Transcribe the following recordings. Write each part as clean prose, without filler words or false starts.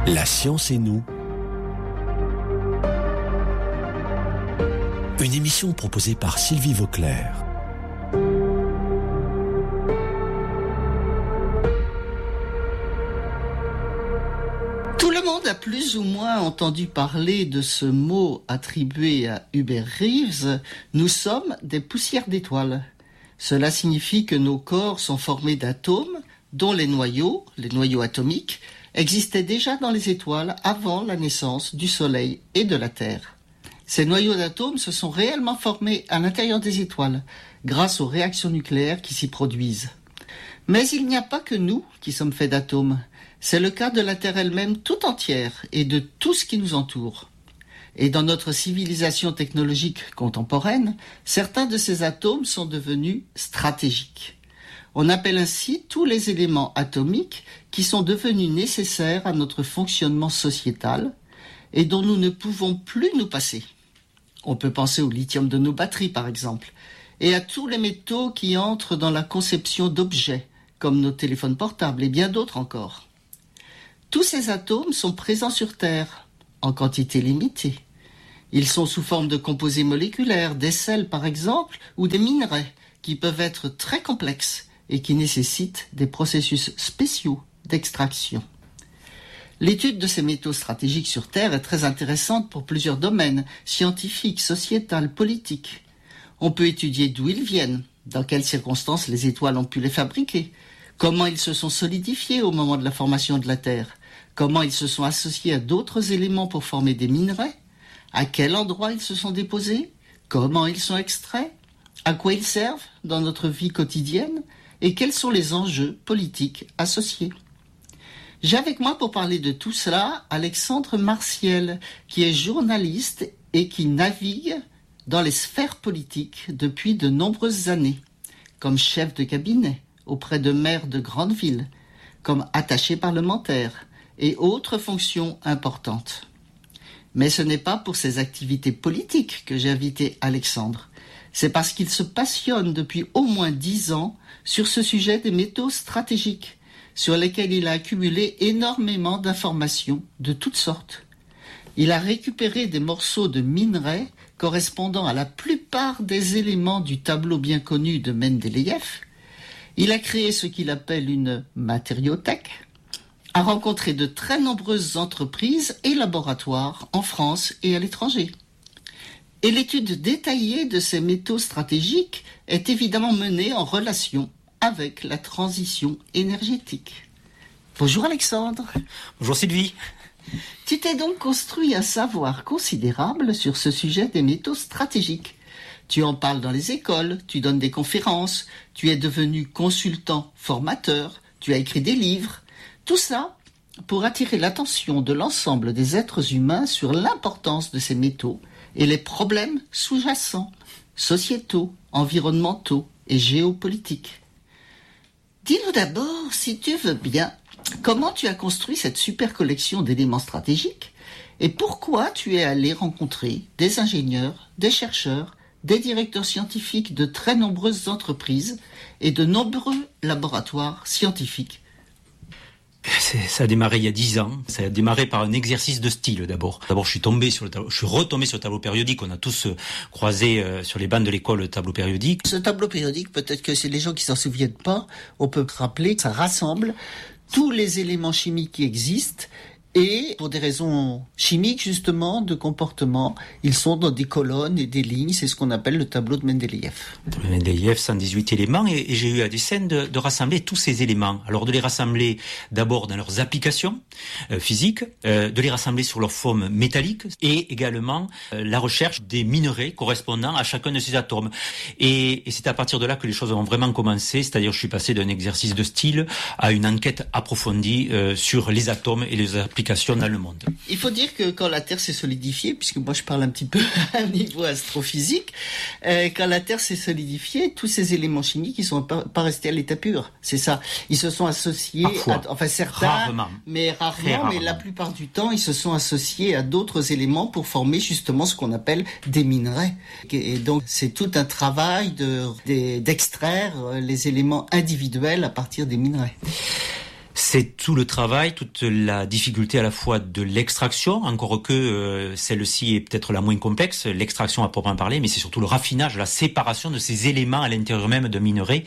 La science et nous. Une émission proposée par Sylvie Vauclair. Tout le monde a plus ou moins entendu parler de ce mot attribué à Hubert Reeves. Nous sommes des poussières d'étoiles. Cela signifie que nos corps sont formés d'atomes dont les noyaux atomiques, existaient déjà dans les étoiles avant la naissance du Soleil et de la Terre. Ces noyaux d'atomes se sont réellement formés à l'intérieur des étoiles, grâce aux réactions nucléaires qui s'y produisent. Mais il n'y a pas que nous qui sommes faits d'atomes. C'est le cas de la Terre elle-même tout entière et de tout ce qui nous entoure. Et dans notre civilisation technologique contemporaine, certains de ces atomes sont devenus stratégiques. On appelle ainsi tous les éléments atomiques qui sont devenus nécessaires à notre fonctionnement sociétal et dont nous ne pouvons plus nous passer. On peut penser au lithium de nos batteries par exemple, et à tous les métaux qui entrent dans la conception d'objets, comme nos téléphones portables et bien d'autres encore. Tous ces atomes sont présents sur Terre, en quantité limitée. Ils sont sous forme de composés moléculaires, des sels par exemple, ou des minerais, qui peuvent être très complexes et qui nécessitent des processus spéciaux d'extraction. L'étude de ces métaux stratégiques sur Terre est très intéressante pour plusieurs domaines, scientifiques, sociétals, politiques. On peut étudier d'où ils viennent, dans quelles circonstances les étoiles ont pu les fabriquer, comment ils se sont solidifiés au moment de la formation de la Terre, comment ils se sont associés à d'autres éléments pour former des minerais, à quel endroit ils se sont déposés, comment ils sont extraits, à quoi ils servent dans notre vie quotidienne et quels sont les enjeux politiques associés. J'ai avec moi pour parler de tout cela Alexandre Martiel, qui est journaliste et qui navigue dans les sphères politiques depuis de nombreuses années, comme chef de cabinet auprès de maires de grandes villes, comme attaché parlementaire et autres fonctions importantes. Mais ce n'est pas pour ses activités politiques que j'ai invité Alexandre. C'est parce qu'il se passionne depuis au moins 10 ans sur ce sujet des métaux stratégiques, sur lesquels il a accumulé énormément d'informations de toutes sortes. Il a récupéré des morceaux de minerais correspondant à la plupart des éléments du tableau bien connu de Mendeleïev. Il a créé ce qu'il appelle une matériothèque, a rencontré de très nombreuses entreprises et laboratoires en France et à l'étranger. Et l'étude détaillée de ces métaux stratégiques est évidemment menée en relation avec la transition énergétique. Bonjour Alexandre. Bonjour Sylvie. Tu t'es donc construit un savoir considérable sur ce sujet des métaux stratégiques. Tu en parles dans les écoles, tu donnes des conférences, tu es devenu consultant formateur, tu as écrit des livres. Tout ça pour attirer l'attention de l'ensemble des êtres humains sur l'importance de ces métaux et les problèmes sous-jacents, sociétaux, environnementaux et géopolitiques. Dis-nous d'abord, si tu veux bien, comment tu as construit cette super collection d'éléments stratégiques et pourquoi tu es allé rencontrer des ingénieurs, des chercheurs, des directeurs scientifiques de très nombreuses entreprises et de nombreux laboratoires scientifiques. Ça a démarré il y a 10 ans. Ça a démarré par un exercice de style d'abord. D'abord, je suis retombé sur le tableau périodique. On a tous croisé sur les bancs de l'école le tableau périodique. Ce tableau périodique, peut-être que c'est les gens qui s'en souviennent pas, on peut rappeler que ça rassemble tous les éléments chimiques qui existent et pour des raisons chimiques justement, de comportement, ils sont dans des colonnes et des lignes, c'est ce qu'on appelle le tableau de Mendeleïev. Mendeleïev, 118 éléments et j'ai eu à dessein de rassembler tous ces éléments. Alors de les rassembler d'abord dans leurs applications physiques, de les rassembler sur leur forme métallique et également la recherche des minerais correspondant à chacun de ces atomes. Et c'est à partir de là que les choses ont vraiment commencé, c'est-à-dire je suis passé d'un exercice de style à une enquête approfondie sur les atomes et les applications dans le monde. Il faut dire que quand la Terre s'est solidifiée, puisque moi je parle un petit peu à un niveau astrophysique, quand la Terre s'est solidifiée, tous ces éléments chimiques, ils sont pas restés à l'état pur. C'est ça. Ils se sont associés, enfin certains, rarement. Mais la plupart du temps, ils se sont associés à d'autres éléments pour former justement ce qu'on appelle des minerais. Et donc c'est tout un travail d'extraire les éléments individuels à partir des minerais. C'est tout le travail, toute la difficulté à la fois de l'extraction, encore que celle-ci est peut-être la moins complexe, l'extraction à proprement parler, mais c'est surtout le raffinage, la séparation de ces éléments à l'intérieur même d'un minerai,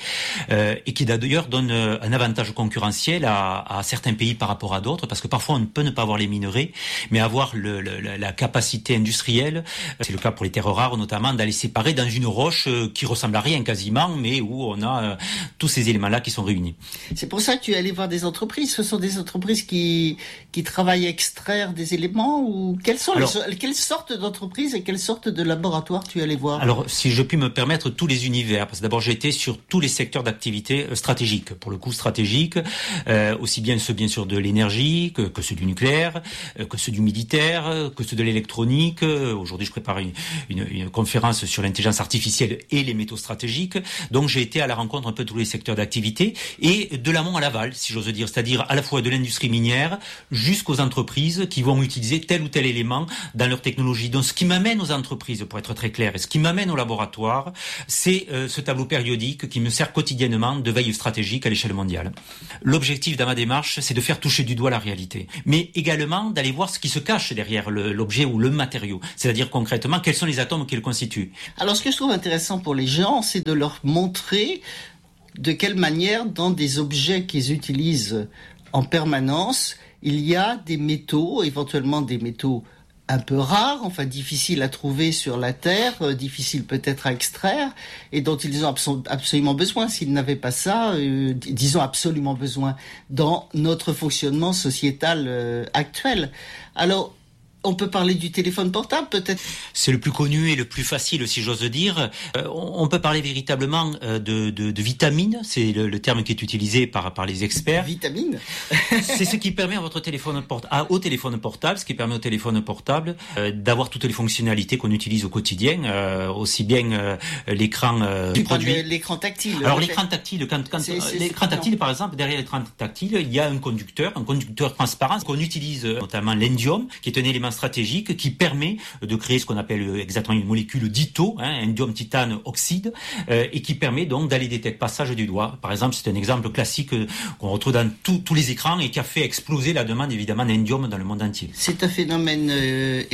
et qui d'ailleurs donne un avantage concurrentiel à certains pays par rapport à d'autres, parce que parfois on ne peut ne pas avoir les minerais, mais avoir la capacité industrielle, c'est le cas pour les terres rares notamment, d'aller séparer dans une roche qui ressemble à rien quasiment, mais où on a tous ces éléments-là qui sont réunis. C'est pour ça que tu es allé voir des entreprises. Ce sont des entreprises qui travaillent à extraire des éléments, ou quelles sortes d'entreprises et quelles sortes de laboratoires tu es allé voir? Alors, si je puis me permettre, tous les univers, parce que d'abord j'ai été sur tous les secteurs d'activité stratégiques, pour le coup stratégiques, aussi bien ceux bien sûr de l'énergie que ceux du nucléaire, que ceux du militaire, que ceux de l'électronique. Aujourd'hui, je prépare une conférence sur l'intelligence artificielle et les métaux stratégiques. Donc, j'ai été à la rencontre un peu de tous les secteurs d'activité et de l'amont à l'aval, si j'ose dire, c'est-à-dire à la fois de l'industrie minière jusqu'aux entreprises qui vont utiliser tel ou tel élément dans leur technologie. Donc, ce qui m'amène aux entreprises, pour être très clair, et ce qui m'amène au laboratoire, c'est ce tableau périodique qui me sert quotidiennement de veille stratégique à l'échelle mondiale. L'objectif dans ma démarche, c'est de faire toucher du doigt la réalité, mais également d'aller voir ce qui se cache derrière l'objet ou le matériau, c'est-à-dire concrètement quels sont les atomes qui le constituent. Alors, ce que je trouve intéressant pour les gens, c'est de leur montrer de quelle manière, dans des objets qu'ils utilisent en permanence, il y a des métaux, éventuellement des métaux un peu rares, enfin difficiles à trouver sur la Terre, difficiles peut-être à extraire, et dont ils ont absolument besoin. S'ils n'avaient pas ça, disons absolument besoin dans notre fonctionnement sociétal actuel. Alors, on peut parler du téléphone portable, peut-être. C'est le plus connu et le plus facile, si j'ose dire. On peut parler véritablement de vitamines. C'est le terme qui est utilisé par les experts. Vitamines. C'est ce qui permet à votre téléphone au téléphone portable, ce qui permet au téléphone portable d'avoir toutes les fonctionnalités qu'on utilise au quotidien, aussi bien l'écran du produit. L'écran tactile. Alors l'écran tactile, l'écran tactile, par exemple, derrière l'écran tactile, il y a un conducteur transparent qu'on utilise, notamment l'indium, qui est un élément stratégique qui permet de créer ce qu'on appelle exactement une molécule d'ITO, indium titane oxyde, et qui permet donc d'aller détecter le passage du doigt. Par exemple, c'est un exemple classique qu'on retrouve dans tous les écrans et qui a fait exploser la demande évidemment d'indium dans le monde entier. C'est un phénomène électrique ?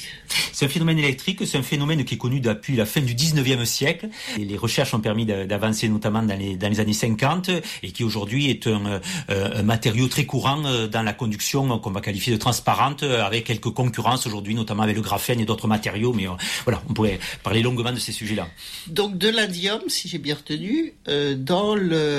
C'est un phénomène électrique, c'est un phénomène qui est connu depuis la fin du 19e siècle. Et les recherches ont permis d'avancer notamment dans les années 50 et qui aujourd'hui est un matériau très courant dans la conduction qu'on va qualifier de transparente, avec quelques concurrences aujourd'hui, notamment avec le graphène et d'autres matériaux, mais voilà, on pourrait parler longuement de ces sujets-là. Donc de l'indium, si j'ai bien retenu, dans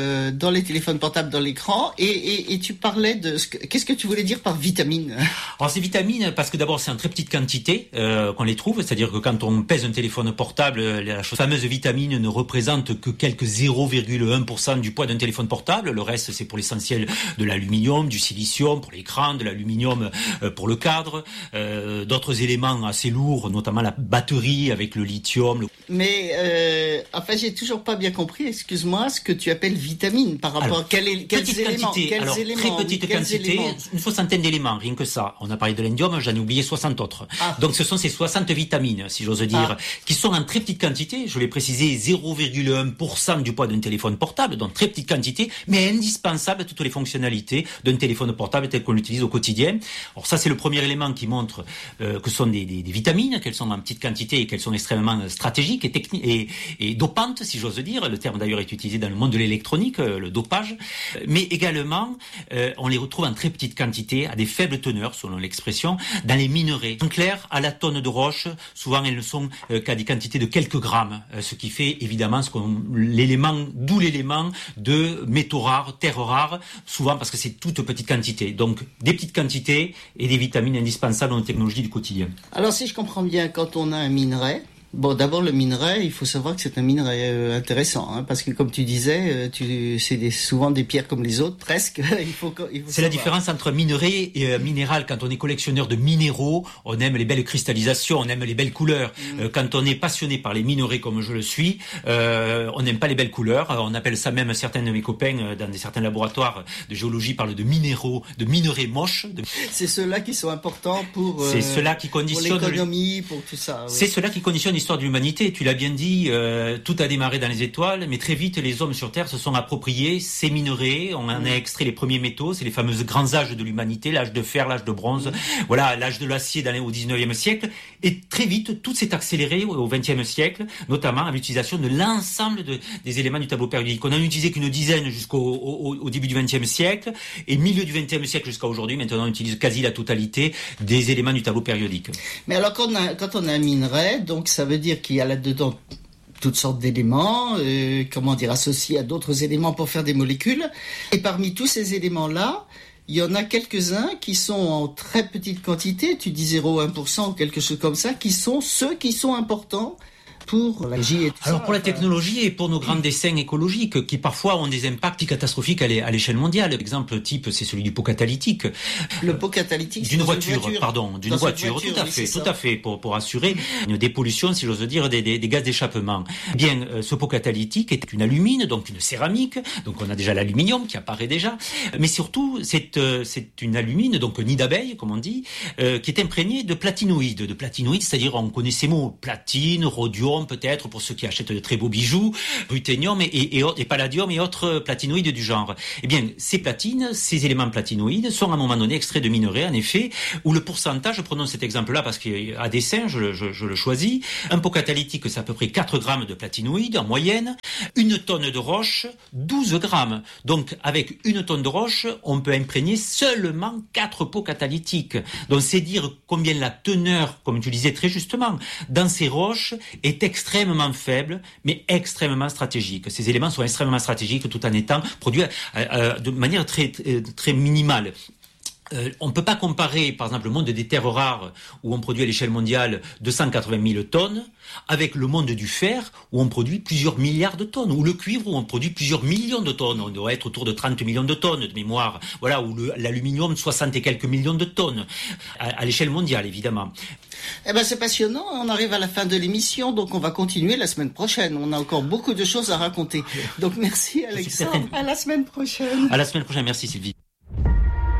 les téléphones portables, dans l'écran, et tu parlais de... Qu'est-ce que tu voulais dire par vitamine ? Alors ces vitamines, parce que d'abord c'est en très petite quantité qu'on les trouve, c'est-à-dire que quand on pèse un téléphone portable, la fameuse vitamine ne représente que quelques 0,1% du poids d'un téléphone portable, le reste c'est pour l'essentiel de l'aluminium, du silicium pour l'écran, de l'aluminium pour le cadre, d'autres éléments assez lourds, notamment la batterie avec le lithium. Mais enfin, j'ai toujours pas bien compris, excuse-moi, ce que tu appelles vitamine par rapport à quels éléments. Très petite quantité, une soixantaine d'éléments, rien que ça. On a parlé de l'indium, j'en ai oublié 60 autres. Donc ce sont ces 60 vitamines, si j'ose dire, qui sont en très petite quantité, je l'ai précisé, 0,1% du poids d'un téléphone portable, donc très petite quantité, mais indispensable à toutes les fonctionnalités d'un téléphone portable tel qu'on l'utilise au quotidien. Alors ça, c'est le premier élément qui montre que ce sont des vitamines, qu'elles sont en petite quantité et qu'elles sont extrêmement stratégiques et techniques et dopantes, si j'ose dire. Le terme d'ailleurs est utilisé dans le monde de l'électronique, le dopage. Mais également, on les retrouve en très petite quantité, à des faibles teneurs, selon l'expression, dans les minerais. En clair, à la tonne de roche, souvent elles ne sont qu'à des quantités de quelques grammes, ce qui fait évidemment d'où l'élément de métaux rares, terres rares, souvent parce que c'est toute petite quantité. Donc des petites quantités et des vitamines indispensables dans les technologies du quotidien. Alors si je comprends bien, quand on a un minerai, bon, d'abord le minerai, il faut savoir que c'est un minerai intéressant, parce que comme tu disais, c'est souvent des pierres comme les autres, presque. C'est la différence entre minerai et minéral. Quand on est collectionneur de minéraux, on aime les belles cristallisations, on aime les belles couleurs. Quand on est passionné par les minerais comme je le suis, on n'aime pas les belles couleurs. On appelle ça même, certains de mes copains dans certains laboratoires de géologie parlent de minéraux, de minerais moches. C'est ceux-là qui sont importants pour c'est cela qui conditionne l'économie, pour tout ça. Oui. C'est cela qui conditionne l'histoire de l'humanité. Tu l'as bien dit, tout a démarré dans les étoiles, mais très vite, les hommes sur Terre se sont appropriés ces minerais. On en a extrait les premiers métaux, c'est les fameux grands âges de l'humanité, l'âge de fer, l'âge de bronze, voilà, l'âge de l'acier au 19e siècle. Et très vite, tout s'est accéléré au 20e siècle, notamment à l'utilisation de l'ensemble des éléments du tableau périodique. On n'en utilisait qu'une dizaine jusqu'au début du 20e siècle, et milieu du 20e siècle jusqu'à aujourd'hui, maintenant on utilise quasi la totalité des éléments du tableau périodique. Mais alors quand on a un minerai, donc ça veut dire qu'il y a là-dedans toutes sortes d'éléments, associés à d'autres éléments pour faire des molécules. Et parmi tous ces éléments-là, il y en a quelques-uns qui sont en très petite quantité, tu dis 0,1% ou quelque chose comme ça, qui sont ceux qui sont importants pour la J et tout Alors ça, pour la technologie et pour nos grands desseins écologiques qui parfois ont des impacts catastrophiques à l'échelle mondiale. L'exemple type, c'est celui du pot catalytique. Le pot catalytique d'une voiture, tout à fait, pour assurer une dépollution, si j'ose dire, des gaz d'échappement. Bien, ce pot catalytique est une alumine, donc une céramique, donc on a déjà l'aluminium qui apparaît déjà, mais surtout c'est une alumine, donc nid d'abeille, comme on dit, qui est imprégnée de platinoïdes, c'est-à-dire on connaît ces mots, platine, rhodium, peut-être pour ceux qui achètent de très beaux bijoux, ruthénium et palladium et autres platinoïdes du genre. Eh bien, ces éléments platinoïdes sont à un moment donné extraits de minerais, en effet, où le pourcentage, prenons cet exemple-là parce qu'à dessein, je le choisis, un pot catalytique, c'est à peu près 4 grammes de platinoïdes en moyenne, une tonne de roche, 12 grammes. Donc, avec une tonne de roche, on peut imprégner seulement 4 pots catalytiques. Donc, c'est dire combien la teneur, comme tu disais très justement, dans ces roches est extrêmement faible, mais extrêmement stratégique. Ces éléments sont extrêmement stratégiques tout en étant produits de manière très, très minimale. On ne peut pas comparer, par exemple, le monde des terres rares, où on produit à l'échelle mondiale 280 000 tonnes, avec le monde du fer, où on produit plusieurs milliards de tonnes, ou le cuivre, où on produit plusieurs millions de tonnes. On doit être autour de 30 millions de tonnes de mémoire. Voilà, ou l'aluminium, 60 et quelques millions de tonnes, à l'échelle mondiale, évidemment. Eh ben, c'est passionnant. On arrive à la fin de l'émission, donc on va continuer la semaine prochaine. On a encore beaucoup de choses à raconter. Donc merci, Alexandre. À la semaine prochaine. À la semaine prochaine. Merci, Sylvie.